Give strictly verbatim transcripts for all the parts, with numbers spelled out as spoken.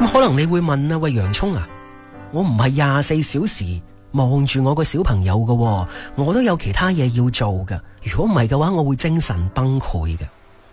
咁可能你會問啊，喂洋葱啊，我唔係廿四小時望住我個小朋友㗎，我都有其他嘢要做㗎。如果唔係嘅話，我會精神崩潰嘅。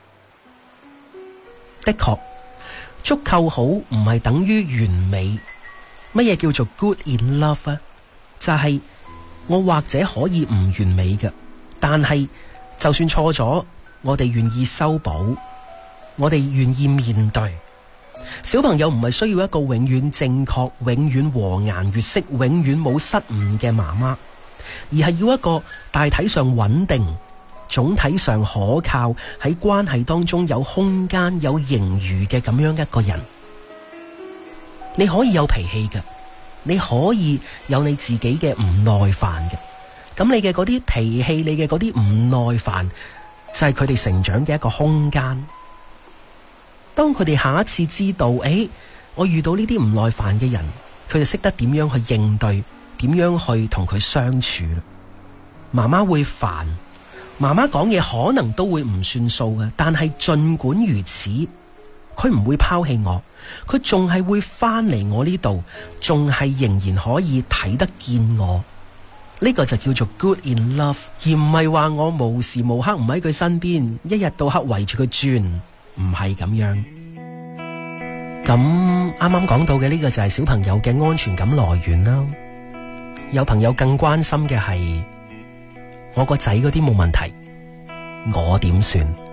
的確，足夠好唔係等於完美。乜嘢叫做 good in love 啊？就係我或者可以唔完美嘅，但係就算錯咗，我哋願意修補，我哋願意面對。小朋友唔係需要一個永遠正確、永遠和顏悅色、永遠冇失誤嘅媽媽，而係要一個大體上穩定、總體上可靠，喺關係當中有空間、有盈餘嘅咁樣一個人。你可以有脾氣嘅，你可以有你自己嘅唔耐煩嘅，咁你嘅嗰啲脾氣，你嘅嗰啲唔耐煩，就係佢哋成長嘅一個空間。當佢哋下一次知道，誒，我遇到呢啲唔耐煩嘅人，佢就識得點樣去應對，點樣去同佢相處。媽媽會煩，媽媽講嘢可能都會唔算數嘅，但係盡管如此，佢唔會拋棄我，佢仲係會翻嚟我呢度，仲係仍然可以睇得見我。呢個就叫做 good in love， 而唔係話我無時無刻唔喺佢身邊，一日到黑圍住佢轉。唔係咁樣。咁啱啱講到嘅呢個就係小朋友嘅安全感來源啦。有朋友更關心嘅係我個仔嗰啲冇問題，我點算？